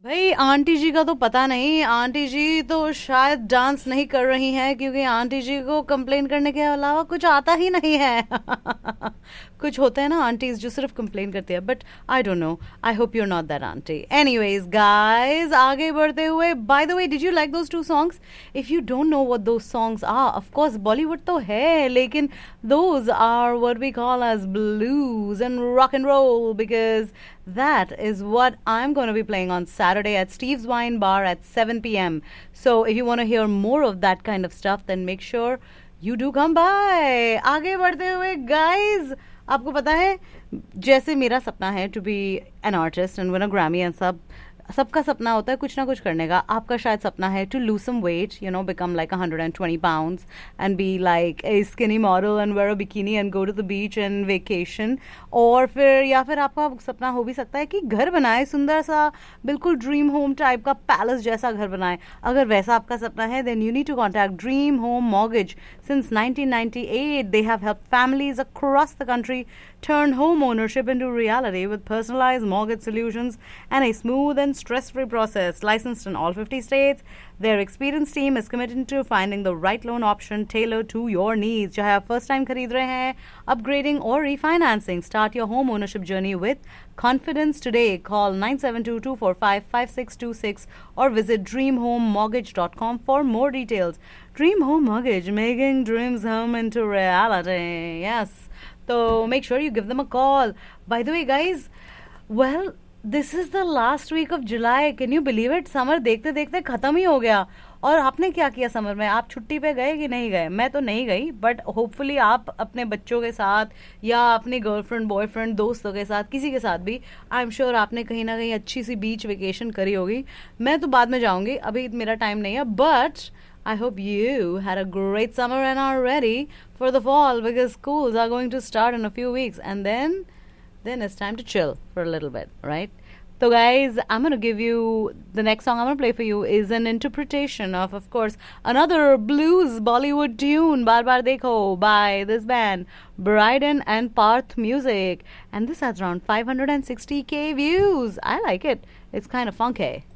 भाई आंटी जी का तो पता नहीं, आंटी जी तो शायद डांस नहीं कर रही हैं क्योंकि आंटी जी को कंप्लेन करने के अलावा कुछ आता ही नहीं है। कुछ होता है ना आंटीज जो सिर्फ कंप्लेन करती है, but I don't know, I hope you're not that aunty. Anyways guys, आगे बढ़ते हुए, by the way did you like those two songs? If you don't know what those songs are, of course Bollywood तो है, लेकिन those are what we call as blues and rock and role, because that is what I'm going to be playing on Saturday at Steve's Wine Bar at 7 p.m. So if you want to hear more of that kind of stuff, then make sure you do come by. आगे बढ़ते हुए guys, आपको पता है जैसे मेरा सपना है to be an artist and win a Grammy and सब, सबका सपना होता है कुछ ना कुछ करने का। आपका शायद सपना है to lose some weight, you know, become like 120 pounds and be like a skinny model and where a bikini and go to the beach and vacation. और फिर या फिर आपका सपना हो भी सकता है कि घर बनाए, सुंदर सा बिल्कुल ड्रीम होम टाइप का पैलेस जैसा घर बनाए। अगर वैसा आपका सपना है then you need to contact dream home mortgage. Since 1998 they have helped families across the country turn home ownership into reality with personalized mortgage solutions and a smooth and stress-free process. Licensed in all 50 states, their experienced team is committed to finding the right loan option tailored to your needs. चाहे आप first time खरीद रहे हैं, upgrading or refinancing, start your home ownership journey with confidence today. Call 972-245-5626 or visit dreamhomemortgage.com for more details. Dream Home Mortgage, making dreams home into reality. Yes. So make sure you give them a call. By the way, guys, well, this is the last week of July. Can you believe it? Summer देखते देखते खत्म ही हो गया। और आपने क्या किया summer में? आप छुट्टी पे गए कि नहीं गए? मैं तो नहीं गई, बट होपफुली आप अपने बच्चों के साथ या अपनी गर्लफ्रेंड बॉयफ्रेंड दोस्तों के साथ, किसी के साथ भी, आई एम श्योर आपने कहीं ना कहीं अच्छी सी बीच वेकेशन करी होगी। मैं तो बाद में जाऊंगी, अभी मेरा टाइम नहीं है, but I hope you had a great summer and are ready for the fall because schools are going to start in a few weeks and then it's time to chill for a little bit, right? So guys, I'm going to give you the next song I'm going to play for you is an interpretation of course, another blues Bollywood tune, Baar Baar Dekho, by this band Bryden and Parth Music, and this has around 560k views. I like it. It's kind of funky.